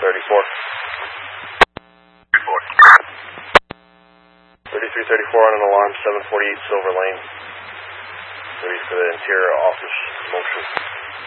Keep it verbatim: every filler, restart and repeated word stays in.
thirty-four. thirty-three thirty-four on an alarm, seven forty-eight Silver Lane. Ready for the interior office motion.